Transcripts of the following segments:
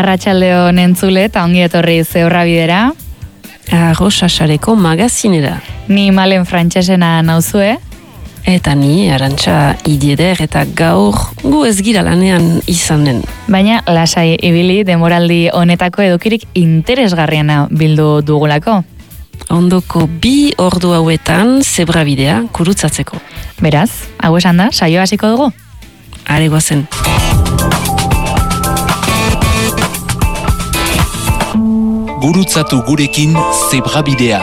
Arratsaldeon entzule eta ongi etorri Zebrabidera. Arrosasareko magazinera. Ni Malen Frantsesena nauzue. Eta ni Arantxa Idieder eta gaur gu ez gira lanean izanen. Baina lasai ibili demoraldi honetako edukirik interesgarriena bildu dugulako. Ondoko 2 ordu hauetan Zebrabidea gurutzatzeko. Beraz, hau esan da, saio hasiko dugu? Are goazen. Gurutzatu gurekin Zebrabidea.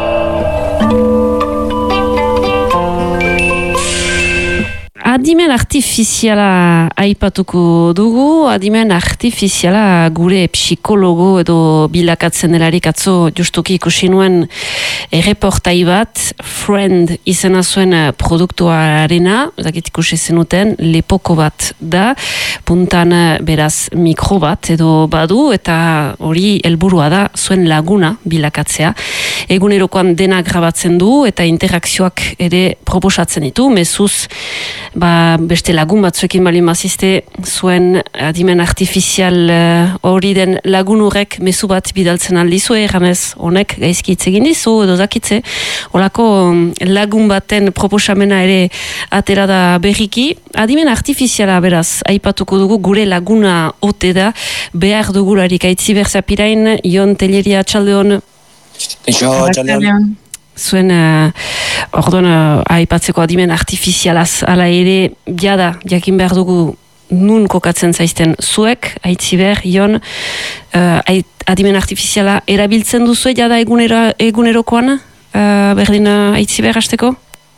Adimen artifiziala aipatuko dugu, adimen artifiziala gure psikologo edo bilakatzen delarik atzo justuki ikusi nuen erreportai bat, Friend izena zuen produktuarena, ezakit ikusi zenuten, lepoko bat da, puntan beraz mikro bat edo badu eta hori helburua da zuen laguna bilakatzea. Egunerokoan dena grabatzen du eta interakzioak ere proposatzen ditu, mezuz beste lagun batzuekin bali mazizte zuen adimen artifizial hori den lagun horrek mezu bat bidaltzen aldizu, erranez honek gaizki hitz egin dizu edo zakitze, holako lagun baten proposamena ere atera da berriki. Adimen artifiziala beraz aipatuko dugu, gure laguna ote da, behar dugularik aitzi berzapirain, Ion Telleria, txaldeon. Txaldeon. Zuen orduan aipatzeko adimen artifizialaz ala ere jada jakin behar dugu nun kokatzen zaizten zuek, aitziber, Ion, adimen artifiziala erabiltzen duzue jada egunerokoan, berdin aitziber hasteko?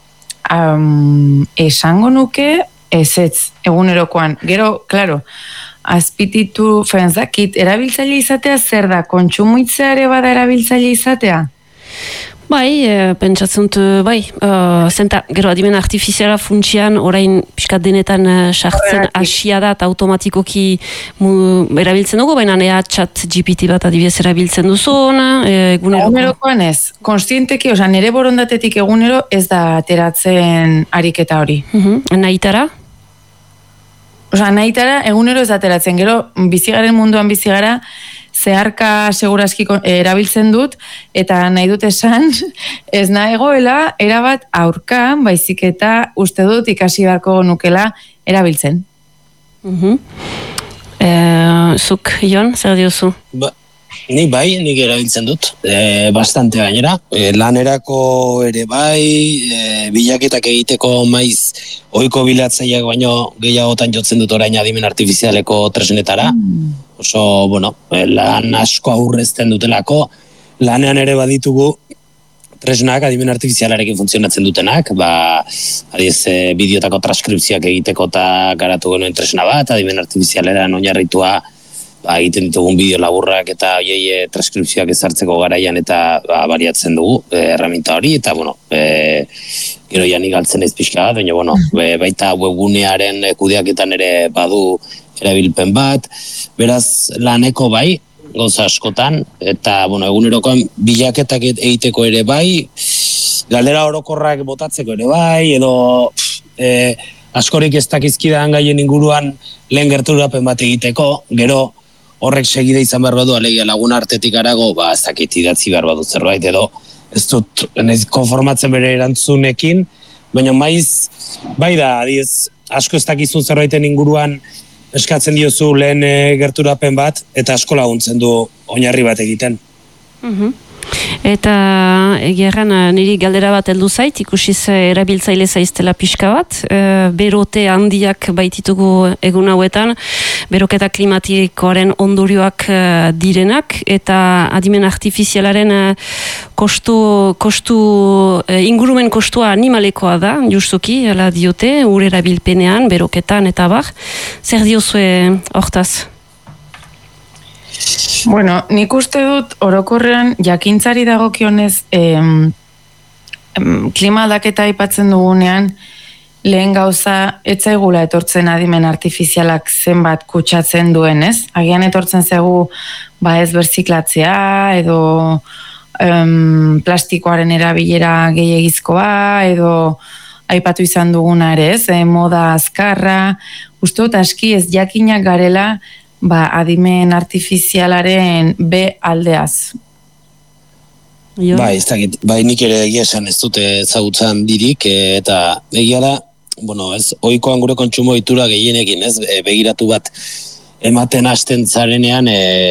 Esango nuke ez egunerokoan. Gero, klaro, azpititu fenzakit, erabiltzaile izatea zer da? Kontsumuitzea ere bada erabiltzaile izatea? Bai, pentsatzunt, bai, zenta, gero adimen artifiziala funtsian orain piskat denetan sartzen hasia da eta automatikoki erabiltzen dugu, baina ea chat GPT bat adibidez erabiltzen duzuna, egunerokoan ez, konstienteki, nire borondatetik egunero ez da ateratzen ariketa hori. Nahitara? Nahitara egunero ez da ateratzen, gero bizigaren munduan bizigara, zeharka seguraski erabiltzen dut, eta nahi dut esan, ez nahegoela, erabat aurka, baizik eta uste dut ikasi beharko nukela erabiltzen. Zuk, Ion, zer diozu? Nik erabiltzen dut, bastante gainera. Lanerako ere bai, bilaketak egiteko maiz ohiko bilatzaileak baino gehiagotan jotzen dut orain adimen artifizialeko tresnetara. Oso, lan asko aurrezten dutelako, lanean ere baditugu tresnak adimen artifizialarekin funtzionatzen dutenak, adiez, bideotako transkripzioak egiteko eta garatu genuen tresna bat, adimen artifizialeran oinarritua egiten ditugun bideo laburrak eta transkripzioak ezartzeko garaian eta bariatzen dugu erraminta hori, eta gero janik galtzen ez pixka bat, baina baita webgunearen kudeaketan ere badu erabilpen bat, beraz laneko bai, gauza askotan, eta egunerokoan bilaketak egiteko ere bai, galdera orokorrak botatzeko ere bai, edo askorik ez dakizkidan gaien inguruan lehen gerturapen bat egiteko, gero horrek segide izan behar badu, alegia lagun artetik arago, ez dakit idatzi behar badu zerbait, edo ez dut konformatzen bere erantzunekin, baina maiz, bai da, adiez, asko ez dakizun zerbaiten inguruan eskatzen diozu lehen gerturapen bat, eta asko laguntzen du oinarri bat egiten. Eta egiarran niri galdera bat heldu zait, ikusiz erabiltzaile zaiztela pixka bat, berote handiak baititugu egun hauetan, beroketa klimatikoaren ondorioak direnak, eta adimen artifizialaren ingurumen kostua animalekoa da, justuki, ala diote, ur erabilpenean, beroketan eta bar. Zer diozue hortaz? Nik uste dut orokorrean jakintzari dagokionez klima aldaketa aipatzen dugunean lehen gauza etzaigula etortzen adimen artifizialak zenbat kutsatzen duen, ez? Agian etortzen zegu ez berziklatzea edo plastikoaren erabilera gehiegizkoa edo aipatu izan duguna ere, ez? Moda azkarra, uste dut aski ez jakinak garela adimen artifizialaren B aldeaz. Bai, ez dakit, nik ere egia esan ez dute ezagutzen dirik, eta egia da, ohikoan gure kontsumo ohitura gehienekin, ez, begiratu bat ematen hasten zarenean,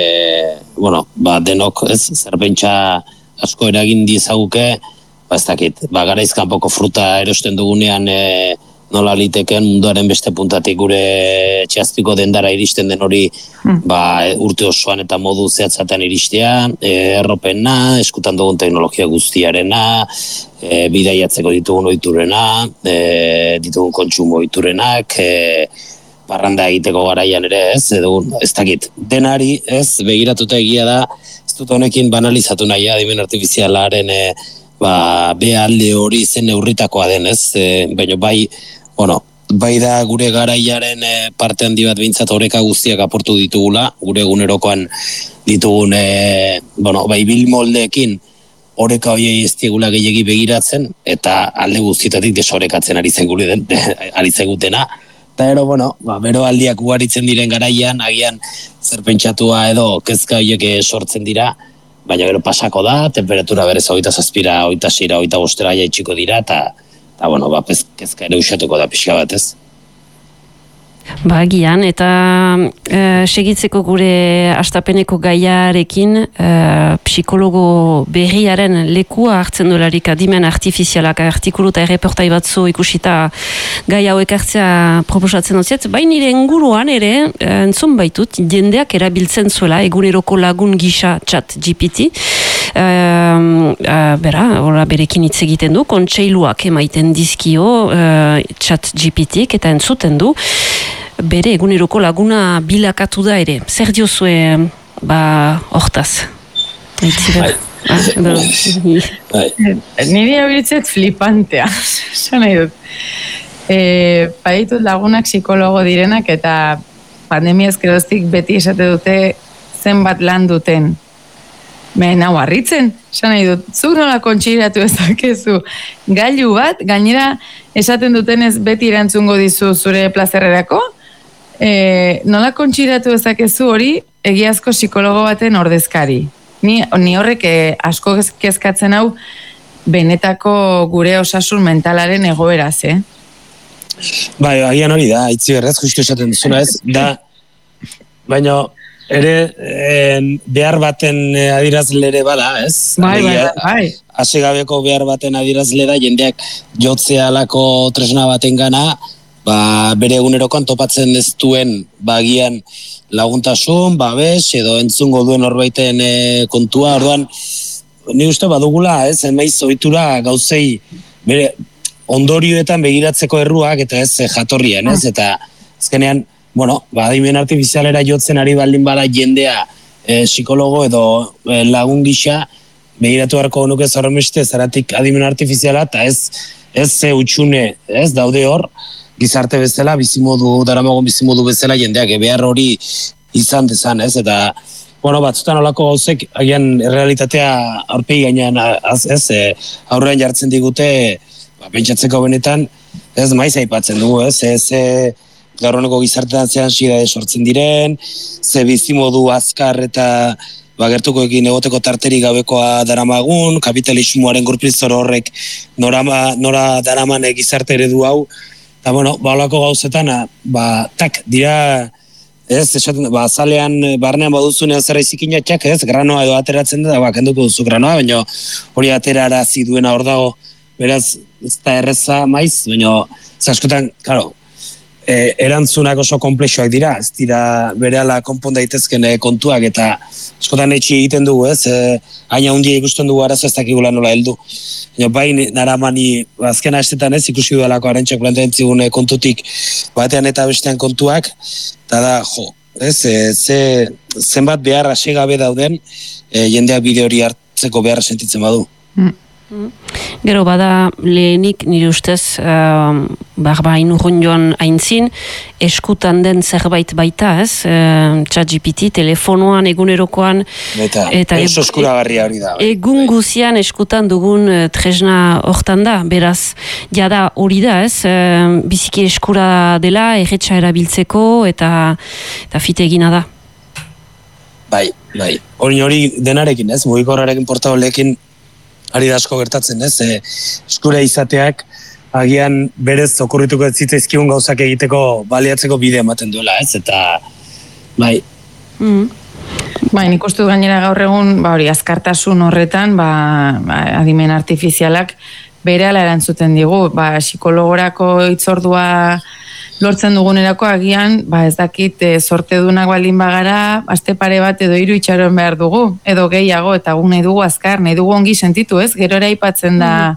denok, ez, zerbentsa asko eragin diezaguke, ez dakit, garaiz kanpoko fruta erosten dugunean, nola liteken munduaren beste puntatik gure txazpiko dendara iristen den hori urte osoan eta modu zehatzaten iristea, erropena, eskutan dugun teknologia guztiarena, bidaiatzeko ditugun ohiturena, ditugun kontsumo ohiturenak, parranda egiteko garaian ere ez dakit, denari begiratuta egia da, ez dut honekin banalizatu nahi adimen artifizialaren behalde hori zen neurritakoa den, baina bai da gure garaiaren parte handi bat behintzat oreka guztiak aportu ditugula, gure egunerokoan ditugun bil moldeekin oreka hoiei ez diegula gehiegi begiratzen, eta alde guztietatik desorekatzen ari zegutena. Eta bero aldiak ugaritzen diren garaian, agian zer pentsatua edo kezka horiek sortzen dira, baina gero pasako da, temperatura berez 27, 26, 25 jaitsiko dira, eta kezka ere usatuko da pixka bat, ez? Agian, eta segitzeko gure astapeneko gaiarekin psikologo berriaren lekua hartzen dolarik adimen artifizialak artikulu eta erreportai batzu ikusita gai hauek hartzea proposatzen dut, baina nire inguruan ere entzun baitut jendeak erabiltzen zuela eguneroko lagun gisa ChatGPT, berekin hitz egiten du, kontseiluak emaiten dizkio ChatGPTik eta entzuten du bere eguneroko laguna bilakatu da ere. Zer diozue hortaz? Nire habilitzet flipantea, esan nahi dut. Baditut lagunak psikologo direnak eta pandemiaz geroztik beti esate dute zenbat lan duten. Hau harritzen, esan nahi dut, zuk nola kontxiratu ezakezu gailu bat, gainera esaten dutenez beti erantzungo dizu zure plazerrerako, nola kontxiratu ezakezu hori egiazko psikologo baten ordezkari. Ni horrek asko kezkatzen hau benetako gure osasun mentalaren egoeraz, Bai, agian hori da, itzi berrez, justu esaten duzuna ez, da, baina ere behar baten adierazle ere bada, ez? Bai. Hasegabeko behar baten adierazle da, jendeak jotzea alako tresna baten gana, bere egunerokoan topatzen ez duen bagian laguntasun, babes, edo entzungo duen horbaiten kontua, orduan, ni uste badugula, ez, emaiz ohitura gauzei bere ondorioetan begiratzeko erruak, eta ez jatorrian, ez, eta azkenean, adimen artifizialera jotzen ari baldin bada jendea psikologo edo lagun gisa begiratu beharko nuke zorromeste zaratik adimen artifiziala eta ez ze utxune, ez daude hor gizarte bezala, daramagon bizimodu bezala jendeak behar hori izan dezan, ez, eta batzutan olako gauzek agian realitatea aurpegi gainean aurrean jartzen digute pentsatzeko benetan, ez maiz aipatzen dugu, ez gaur honeko gizartean zean sigade sortzen diren, ze bizimodu azkar eta gertukoekin egoteko tarterik gabekoa daramagun, kapitalismoaren gurpilzor horrek nora daraman gizarte eredu hau, eta olako gauzetan, dira, ez, esaten, azalean, barnean baduzunean zera izikinatxak, ez, granoa edo ateratzen da, kenduko duzu granoa, baina hori aterarazi duena hor dago, beraz, ez da erreza maiz, baina, askotan, klaro, erantzunak oso komplexoak dira, ez dira berehala konpon daitezken kontuak eta askotan etxi egiten dugu, ez? Haina hundia ikusten dugu arazo ez dakigula nola heldu. Bai, naramani azken astetan ez ikusi dudalako arantxak plantean kontutik batean eta bestean kontuak, eta da, zenbat behar asegabe dauden jendeak bide hori hartzeko beharra sentitzen badu. Gero bada lehenik nire ustez inurron joan aintzin eskutan den zerbait baita, ez? ChatGPT, telefonoan, egunerokoan eta oso eskuragarria hori da. Egun guzian eskutan dugun tresna hortan da, beraz jada hori da, ez? Biziki eskura dela, erretxa erabiltzeko eta fite egina da. Bai. Hori denarekin, ez? Mugikorrarekin portableekin ari da asko gertatzen, ez? Eskura izateak agian berez okurrituko ez zitzaizkigun gauzak egiteko baliatzeko bide ematen duela, ez? Eta, bai. Bai, nik uste gainera gaur egun, hori, azkartasun horretan, adimen artifizialak berehala erantzuten digu, psikologorako hitzordua lortzen dugunerako agian, ez dakit, sortedunak baldin bagara, aste pare bat edo 3 itxaron behar dugu, edo gehiago, eta gu nahi dugu azkar, nahi dugu ongi sentitu, ez? Gero ere aipatzen da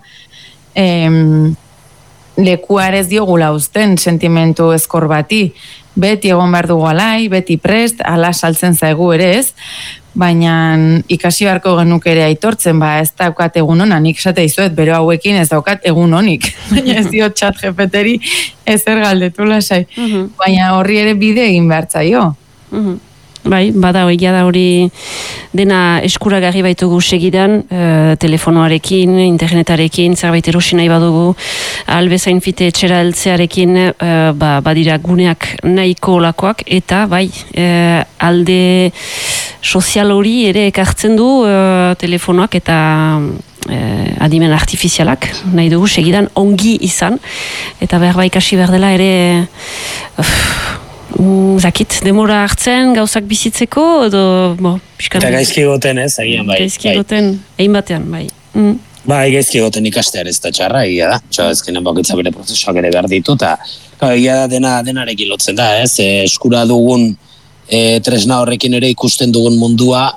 lekuar ez diogula uzten sentimentu ezkor bati, beti egon behar dugu alai, beti prest, ala saltzen zaigu ere ez, baina ikasi beharko genuke ere aitortzen, ez daukat egun hona, nik esate izuet, bero hauekin ez daukat egun honik, baina ez diot chat GPT-ri ezer galdetu lasai, baina horri ere bide egin behar zaio. Bai, bada egia da hori dena eskuragarri baitugu segidan, telefonoarekin, internetarekin, zerbait erosi nahi badugu, albezain fite etxera heltzearekin badira guneak nahiko olakoak, eta bai, alde sozial hori ere ekartzen du telefonoak eta adimen artifizialak, nahi dugu segidan ongi izan, eta behar ikasi behar dela ere zakit, demora hartzen gauzak bizitzeko, edo, eta gaizki goten ez, agian bai. Gaizki goten, egin batean, bai. Bai, gaizki goten ikastear ez da txarra, egia da. Ezkenen bakitza bere prozesuak ere behar ditu, eta egia da denarekin lotzen da, ez? Eskura dugun tresna horrekin ere ikusten dugun mundua,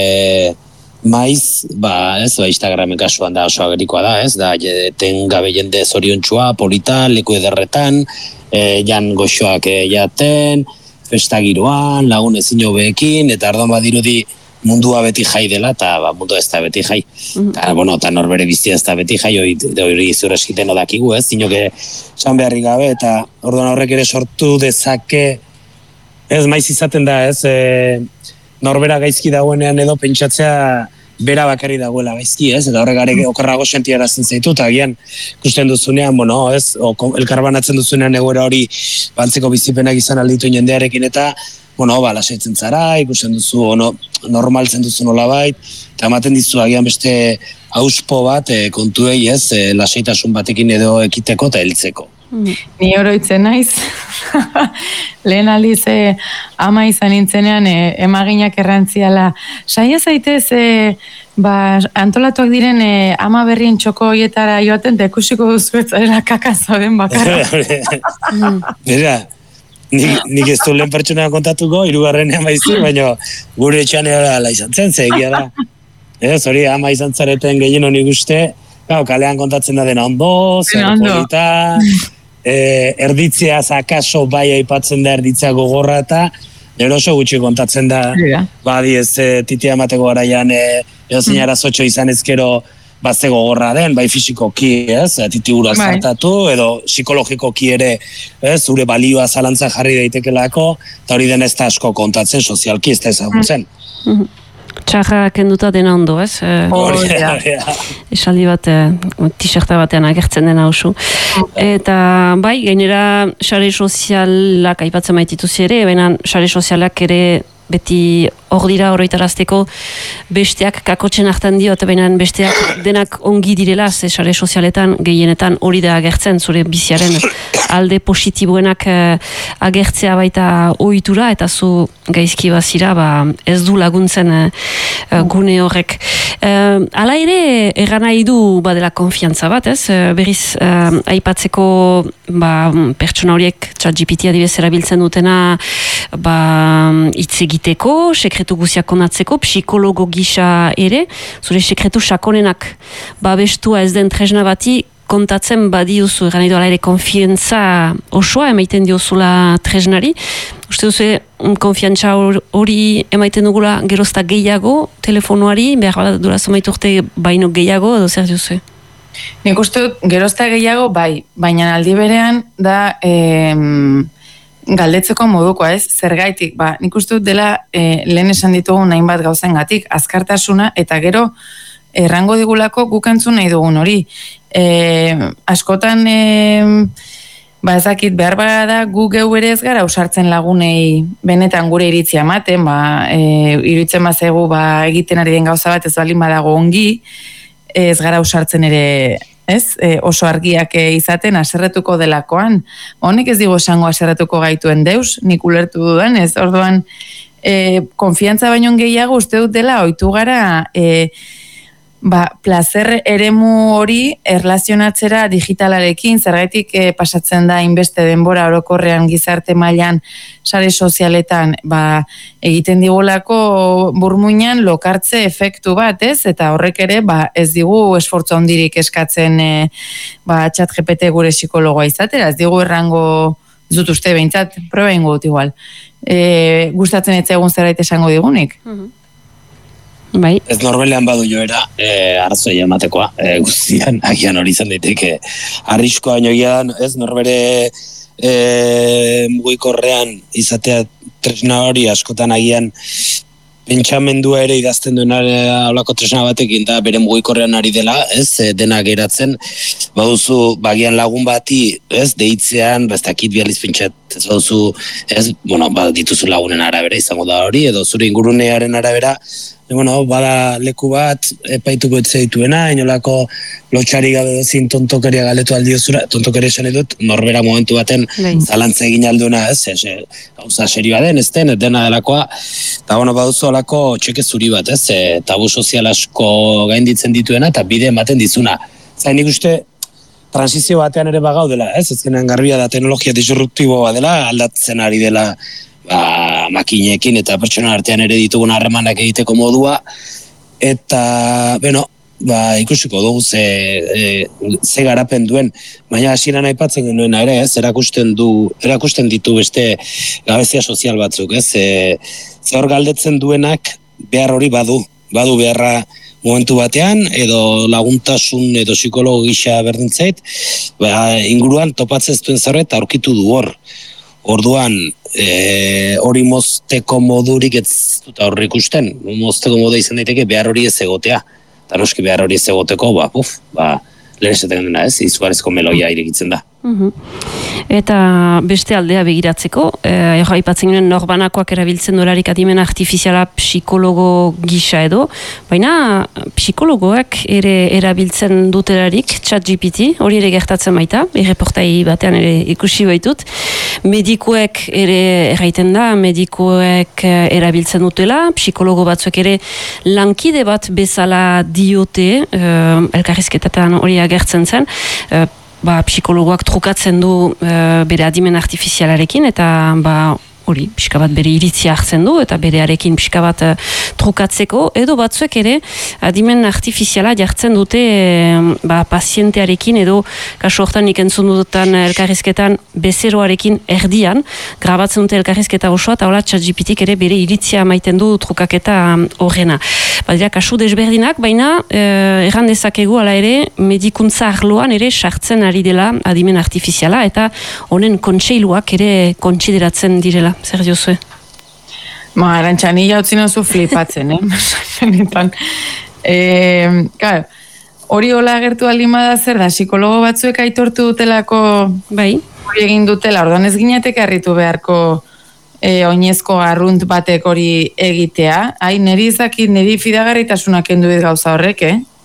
maiz, Instagramen kasuan da oso agerikoa da, ez? Da, ten gabe jende zoriontxua, polita, leku ederretan, jan goxoak jaten, festagiroan, lagun ezin hobeekin, eta ardoan badirudi mundua beti jai dela, eta mundua ez da beti jai. Eta norbere biztia ez da beti jai, hori zure eskiten odakigu, ez? Zinoke esan beharrik gabe, eta orduan horrek ere sortu dezake, ez maiz izaten da, ez? Norbera gaizki dagoenean edo pentsatzea bera bakarri dagoela gaizki, ez? Eta horrek okerrago sentiarazten zaitu, eta agian ikusten duzunean, ez? Elkarbanatzen duzunean egoera hori bantzeko bizipenak izan alditu jendearekin, eta, lasaitzen zara, ikusten duzu, normaltzen duzu nolabait, eta ematen dizu agian beste auspo bat kontuei, ez? Lasaitasun batekin edo ekiteko eta heltzeko. Ni oroitzen naiz, lehen aldiz ama izan nintzenean emaginak errantziala. Saia zaitez, antolatuak diren ama berrien txoko hoietara joaten, eta ikusiko duzu ez zarela kakazo den bakarra. Bera, nik ez du lehen pertsona kontatuko, 3. maizi, baina gure etxean ala izan zen, egia da. Hori ama izan zareten gehien honik uste, kalean kontatzen da dena ondo, zer polita, erditzeaz akaso bai aipatzen da erditzea gogorra, eta eroso gutxi kontatzen da, badiez titia emateko garaian edozein arazotxo izan ezkero bazte gogorra den, bai fisikoki, titi gura zartatu, edo psikologikoki ere, zure balioa zalantza jarri daitekelako, eta hori den ez da asko kontatzen, sozialki ez da ezagutzen. Txarra kenduta dena ondo, ez? Esaldi bat, t-shirta batean agertzen dena oso. Eta, bai, gainera, sare sozialak aipatzen maitituzi ere, baina sare sozialak ere beti hor dira oroitarazteko besteak kakotzen hartan dio, eta baina besteak denak ongi direla, ze sare sozialetan gehienetan hori da agertzen, zure biziaren alde positiboenak agertzea baita ohitura, eta zu gaizki bazira ez du laguntzen gune horrek. Hala ere, erran nahi du badela konfiantza bat, ez? Berriz, aipatzeko pertsona horiek ChatGPT adibidez erabiltzen dutena hitz egiteko, sekretu guziak konatzeko, psikologo gisa ere, zure sekretu sakonenak babestua ez den tresna bati kontatzen badiozu, eran edo ala ere konfiantza osoa emaiten diozula tresnari. Uste duzu, konfiantza hori emaiten dugula gerozta gehiago telefonoari, behar bat dura zomaitu urte baino gehiago, edo zer duzu? Nik uste dut, gerozta gehiago bai, baina aldi berean da galdetzeko modukoa, ez? Zergaitik, nik uste dut dela lehen esan ditugun hainbat gauzengatik, azkartasuna, eta gero errango digulako guk entzun nahi dugun hori. Askotan ezakit behar da gu geu ere ez gara ausartzen lagunei benetan gure iritzia ematen, iruditzen bazaigu egiten ari den gauza bat ez balin badago ongi, ez gara ausartzen ere, ez? Oso argiak izaten haserretuko delakoan. Honek ez digo esango haserretuko gaituen deus, nik ulertu dudan, ez? Orduan, konfiantza baino gehiago uste dut dela ohitu gara plazer eremu hori erlazionatzera digitalarekin, zergatik pasatzen da inbeste denbora orokorrean gizarte mailan sare sozialetan, egiten digulako burmuinan lokartze efektu bat, ez? Eta horrek ere, ez digu esfortzu handirik eskatzen ChatGPT gure psikologoa izatera, ez digu errango, ez dut uste behintzat, proba ingo dut igual. Gustatzen ez egun zerbait esango digunik. Bai. Ez norbelean badu joera, arrazoi ematekoa, guztian, agian hori izan daiteke arriskoa baino egian, ez norbere mugikorrean izatea tresna hori askotan agian pentsamendua ere idazten duen holako tresna batekin da bere mugikorrean ari dela, ez, dena geratzen, baduzu, bagian lagun bati, ez, deitzean, ez dakit bializ pentsat, ez baduzu, ez, dituzu lagunen arabera izango da hori, edo zure ingurunearen arabera, bada leku bat, epaituko etzeituena, inolako lotxari gabe dozin tontokeria galetu aldiozura, tontokeria esan edut, norbera momentu baten zalantza egin alduna, ez, gauza serioa den, ez den, dena delakoa, eta baduzu olako txeke zuri bat, ez, tabu sozial asko gainditzen dituena, eta bide ematen dizuna. Zain nik uste, transizio batean ere bagaudela, ez, ezkenean garbia da teknologia disruptiboa dela, aldatzen ari dela, makinekin eta pertsona artean ere ditugun harremanak egiteko modua, eta, ikusiko dugu ze garapen duen, baina hasieran aipatzen genuena ere, ez, erakusten ditu beste gabezia sozial batzuk, ez, ze hor galdetzen duenak behar hori badu beharra momentu batean, edo laguntasun edo psikologo gisa berdintzait, inguruan topatzen duen zerbait aurkitu du hor. Orduan, hori mozteko modurik ez dut aurre ikusten, mozteko modu izan daiteke behar hori ez egotea, eta noski behar hori ez egoteko, lehen esaten dena ez, izugarrizko meloia irekitzen da. Eta beste aldea begiratzeko, aipatzen ginen norbanakoak erabiltzen dolarik adimen artifiziala psikologo gisa edo, baina psikologoak ere erabiltzen dutelarik ChatGPT, hori ere gertatzen baita, erreportai batean ere ikusi baitut, medikuek ere erraiten da, medikuek erabiltzen dutela, psikologo batzuek ere lankide bat bezala diote, elkarrizketetan hori agertzen zen, psikologoak trukatzen du bere adimen artifizialarekin eta hori, pixka bat bere iritzia hartzen du eta berearekin pixka bat trukatzeko, edo batzuek ere adimen artifiziala jartzen dute pazientearekin edo kasu hortan nik entzun dutan elkarrizketan bezeroarekin erdian, grabatzen dute elkarrizketa osoa eta hola ChatGPTik ere bere iritzia maiten du trukaketa horrena. Badira kasu desberdinak, baina erran dezakegu ala ere medikuntza arloan ere sartzen ari dela adimen artifiziala eta honen kontseiluak ere kontsideratzen direla. Zer diozue? Arantxa, ni jautzin oso flipatzen, hori hola agertu aldimada zer da, psikologo batzuek aitortu dutelako hori egin dutela, orduan ez ginetek harritu beharko oinezko arrunt batek hori egitea, niri izakit, niri fidagarritasunak kenduit gauza horrek,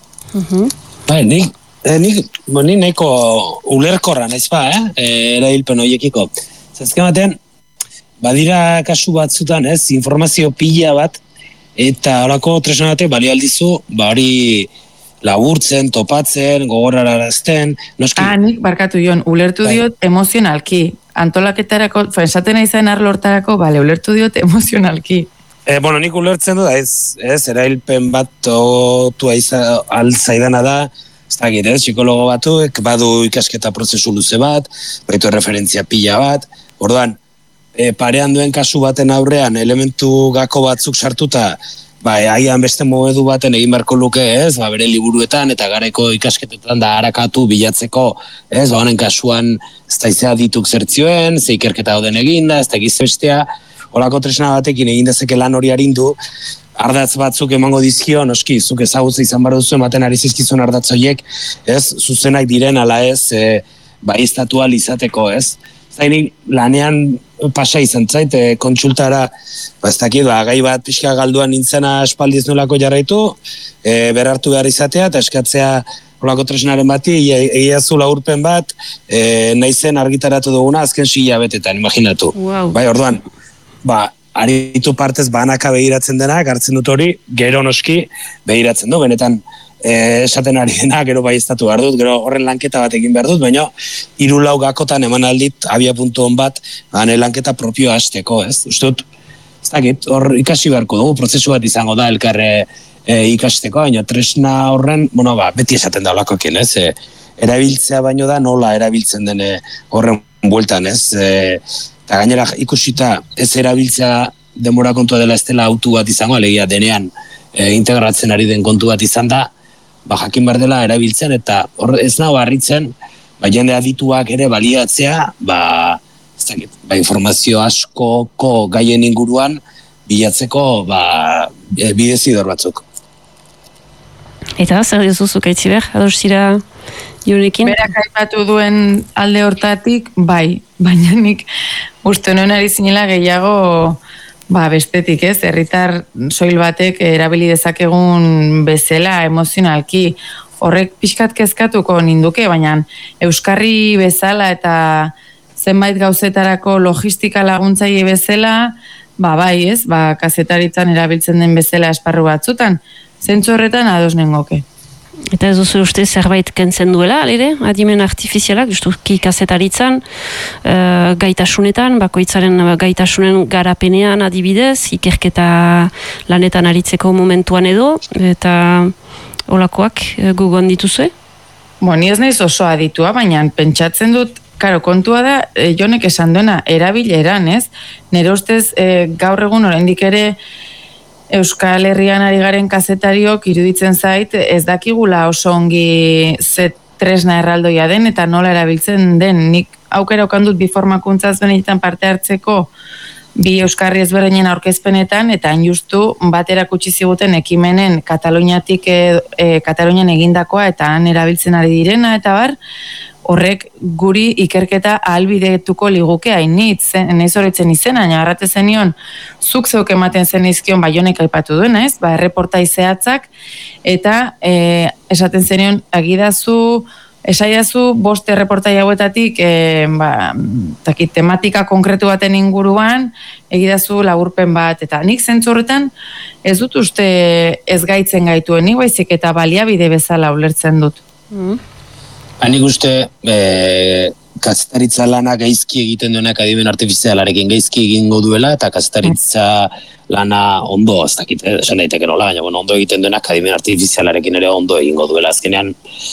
Ni nahiko ulerkorra naiz erabilpen horiekiko. Zazken batean, badira kasu batzutan, ez, informazio pila bat, eta horako tresna batek balio aldizu, hori laburtzen, topatzen, gogorrarazten, noski. Nik barkatu Jon, ulertu diot emozionalki, antolaketarako, esaten izan arlortarako, ulertu diot emozionalki. Nik ulertzen dut, ez, erailpen bat otu altzaidana da, ez dakit, psikologo batuek, badu ikasketa prozesu luze bat, baitu referentzia pila bat, orduan, parean duen kasu baten aurrean elementu gako batzuk sartuta, haian beste modu baten egin beharko luke, ez, bere liburuetan eta garaiko ikasketetan da harakatu bilatzeko, ez, honen kasuan ez da izea dituk zertzioen, ze ikerketa dauden eginda, ez da gizbestea, holako tresna batekin egin dezake lan hori arindu, ardatz batzuk emango dizkio, noski, zuk ezagutza izan behar duzu ematen ari zizkizun ardatz horiek, ez, zuzenak diren ala ez, baieztatu ahal izateko, ez? Zainik lanean pasa izan zait, kontsultara, ez dakit, gai bat pixka galduan nintzena espaldiz nolako jarraitu, berartu behar izatea, eta eskatzea olako tresnaren bati, egiazu laurpen bat, naizen argitaratu duguna azken 6 hilabetetan, imaginatu. Wow. Bai, orduan, aritu partez banaka begiratzen denak, hartzen dut hori, gero noski begiratzen du, benetan esaten ari dena, gero baieztatu behar dut, gero horren lanketa bat egin behar dut, baina 3-4 gakotan eman aldit, abia puntu hon bat, lanketa propioa hasteko, ez? Ustut, ez dakit, hor ikasi beharko dugu, prozesu bat izango da elkarre ikasteko, baina tresna horren, beti esaten da olakoekin, ez? Erabiltzea baino da nola erabiltzen den horren bueltan, ez? Eta gainera ikusita ez erabiltzea denbora kontua dela ez dela autu bat izango, alegia denean integratzen ari den kontu bat izan da, jakin behar dela erabiltzen, eta ez nago harritzen, jende adituak ere baliatzea, informazio askoko gaien inguruan bilatzeko bidezidor batzuk. Eta zer dizuzuk Aitziber, ados zira Jonekin? Berak aipatu duen alde hortatik, baina nik uste nuen ari zinela gehiago bestetik, ez? Herritar soil batek erabili dezakegun bezala emozionalki. Horrek pixkat kezkatuko ninduke, baina euskarri bezala eta zenbait gauzetarako logistika laguntzaile bezala, bai, ez? Kazetaritzan erabiltzen den bezala esparru batzutan, zentzu horretan ados nengoke. Eta ez duzu uste zerbait kentzen duela, alire, adimen artifizialak, justuki kazetaritzan, gaitasunetan, bakoitzaren gaitasunen garapenean adibidez, ikerketa lanetan aritzeko momentuan edo, eta olakoak gugon dituzue? Ni ez naiz oso aditua, baina pentsatzen dut, kontua da, Jonek esan duena, erabileran, ez? Nire ustez, gaur egun oraindik ere, Euskal Herrian ari garen kazetariok iruditzen zait ez dakigula oso ongi tresna erraldoia den eta nola erabiltzen den. Nik aukera okan dut bi formakuntzaz benetan parte hartzeko bi euskarri ezberdinen aurkezpenetan eta hain justu bat erakutsi ziguten ekimenen Kataluniatik Katalunian egindakoa eta han erabiltzen ari direna eta horrek guri ikerketa ahalbidetuko liguke hainitz, nahiz horretzen izena, agarrate zenion, zuk zeuk ematen zen izkion Jonek aipatu duen, ez? Erreportai zehatzak, eta esaten zenion, esaidazu 5 erreportai hauetatik, tematika konkretu baten inguruan, egidazu laburpen bat, eta nik zentzu horretan ez dut uste ez gaitzen gaituen, nik baizik eta baliabide bezala ulertzen dut. Hanik uste, kazetaritza lana gaizki egiten duenak adimen artifizialarekin gaizki egingo duela, eta kazetaritza lana ondo, ez dakit, esan daiteke nola, baina ondo egiten duenak adimen artifizialarekin ere ondo egingo duela. Azkenean,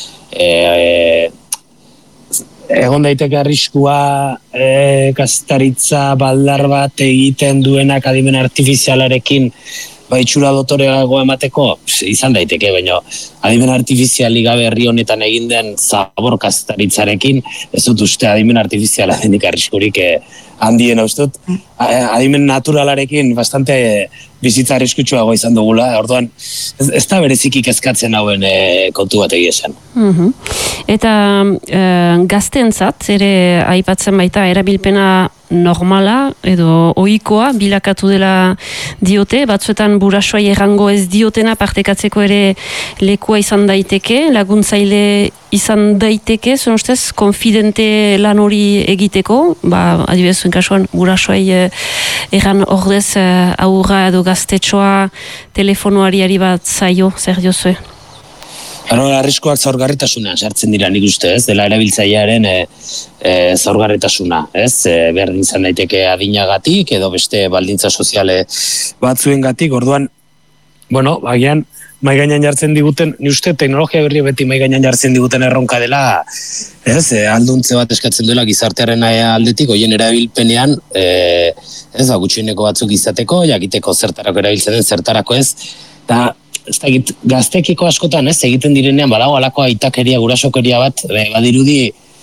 egon daiteke arriskua kazetaritza baldar bat egiten duenak adimen artifizialarekin itxura dotoreago emateko, izan daiteke, baina adimen artifiziali gabe herri honetan egin den zabor kazetaritzarekin, ez dut uste adimen artifiziala denik arriskurik handien ustut. Adimen naturalarekin bastante bizitza arriskutsuago izan dugula, orduan ez da bereziki kezkatzen hauen kontu bat egia esan. Eta gazteentzat ere aipatzen baita erabilpena normala edo ohikoa bilakatu dela diote, batzuetan burasoai errango ez diotena partekatzeko ere lekua izan daiteke, laguntzaile izan daiteke, zuen ustez, konfidente lan hori egiteko, adibidez zuen kasuan burasoai erran ordez aurra edo gaztetxoa telefonoari bat zaio, zer diozue? Arriskoak zaurgarritasunean sartzen dira nik uste, ez? Dela erabiltzailearen zaurgarritasuna, ez? Berdin izan daiteke adinagatik edo beste baldintza soziale batzuengatik, orduan, agian mai gainean jartzen diguten, ni uste teknologia berri beti mai gainean jartzen diguten erronka dela, ez? Alduntze bat eskatzen duela gizartearen aldetik, hoien erabilpenean, ez gutxieneko batzuk izateko, jakiteko zertarako erabiltzen den, zertarako ez, eta ez da gaztekiko askotan, ez, egiten direnean badago alako aitakeria, gurasokeria bat, badirudi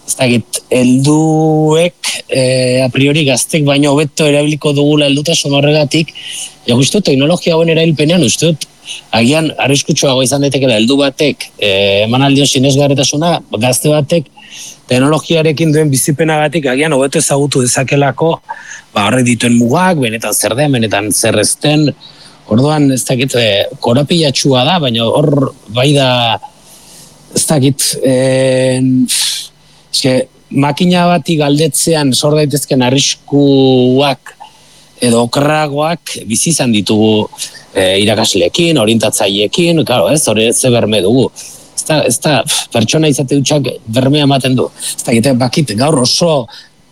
ez dakit, helduek a priori gaztek baino hobeto erabiliko dugula heldutasun horregatik, uste teknologia hauen erabilpenean uste dut, agian arriskutsuago izan daitekela heldu batek emanaldion sinesgarritasuna, gazte batek teknologiarekin duen bizipenagatik agian hobeto ezagutu dezakelako, horrek dituen mugak, benetan zer den, benetan zer ez den. Orduan, ez dakit, korapilatxua da, baina hor bai da, ez dakit, makina bati galdetzean sor daitezken arriskuak edo okerragoak bizi izan ditugu irakasleekin, orientatzaileekin, claro, ez, hori ze berme dugu. Ez da, pertsona izate dutxak bermea ematen du. Ez da, bakit, gaur oso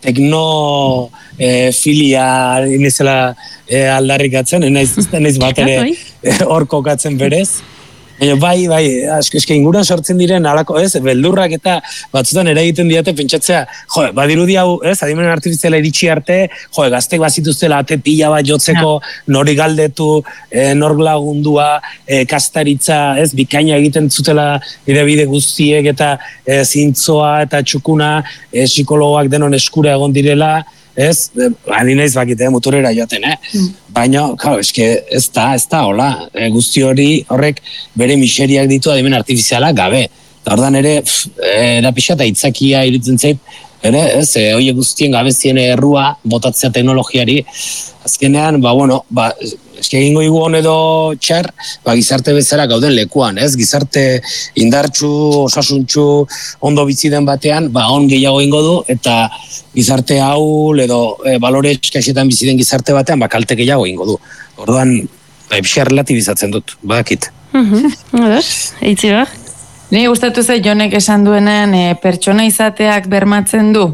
teknofilia inizela aldarrikatzen, ez bat ere hor kokatzen berez. Bai, eske inguruan sortzen diren alako, beldurrak eta batzutan ere egiten diate pentsatzea, badirudi hau, adimen artifiziala iritsi arte, gaztek bazituztela ate pila bat jotzeko, nori galdetu, nor lagundua, kastaritza, bikaina egiten zutela bide guztiek eta zintzoa eta txukuna, psikologoak denon eskura egon direla, adinez bakite, muturera joaten, baina, eske ez da, hola, guzti horrek bere miseriak ditu adimen artifiziala gabe. Eta ordan ere, erapixa eta itzakia iritzen zait, horiek guztien gabezien errua botatzea teknologiari, azkenean, eske egingo igu edo txar, gizarte bezala gauden lekuan, gizarte indartxu, osasuntxu, ondo bizi den batean, on gehiago egingo du, eta gizarte haul edo balore eskaxetan bizi den gizarte batean, kalte gehiago egingo du. Orduan, pixka relatibizatzen dut, badakit. Eitzi ba? Ni gustatu zait Jonek esan duenean pertsona izateak bermatzen du.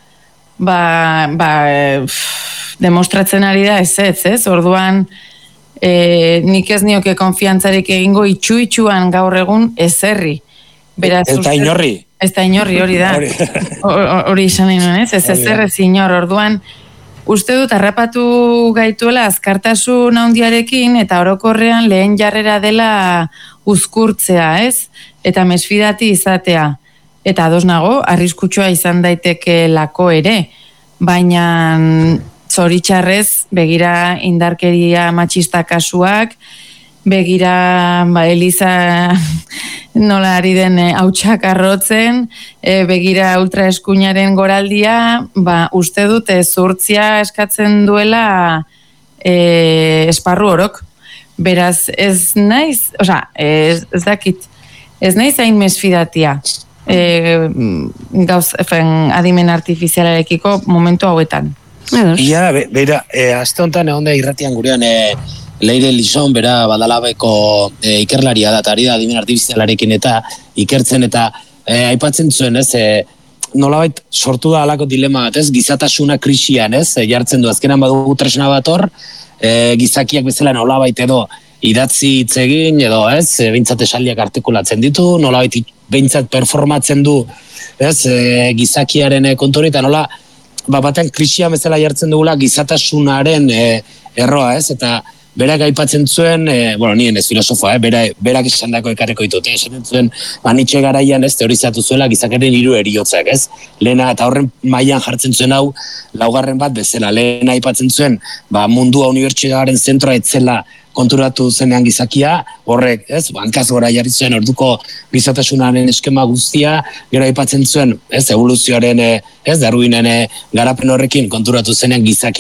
Demostratzen ari da ez? Orduan, nik ez nioke konfiantzarik egingo itxu-itxuan gaur egun ezerri. Eta inorri. Ez da inorri, hori da. Hori izan nuen, ez? Ez ezerrez inor, orduan, uste dut harrapatu gaituela azkartasun handiarekin eta orokorrean lehen jarrera dela uzkurtzea, ez? Eta mesfidati izatea. Eta ados nago, arriskutsua izan daiteke lako ere, baina zoritxarrez begira indarkeria matxista kasuak, begira Eliza nola ari den hautsak arrotzen, begira ultraeskuinaren goraldia, uste dut zurtzia eskatzen duela esparru orok. Beraz, ez naiz, ez dakit, ez naiz hain mesfidatia adimen artifizialarekiko momentu hauetan. Ia, beira, aste honetan egon da irratian gurean Leire Lison, bera Badalabeko ikerlaria da, eta ari da adimen artifizialarekin eta ikertzen eta aipatzen zuen, nolabait sortu da alako dilema bat, gizatasuna krisian, jartzen du, azkenan badugu tresna bat hor, gizakiak bezala nolabait edo idatzi hitz egin, edo behintzat esaldiak artikulatzen ditu, nolabait behintzat performatzen du gizakiaren konturi, eta nola batean krisian bezala jartzen dugula gizatasunaren erroa, eta berak aipatzen zuen, nien ez filosofoa, berak esan dako ekarreko ditut, esan zuen, Nietzsche garaian teorizatu zuela gizakaren 3 heriotzak, lehena eta horren mailan jartzen zuen hau, laugarren bat bezala, lehena aipatzen zuen, mundua unibertsitataren zentroa etzela konturatu zenean gizakia, horrek, hankaz gora jarri zuen orduko gizatasunaren eskema guztia, gero aipatzen zuen, evoluzioaren, Darwinen garapen horrekin konturatu zenean gizakia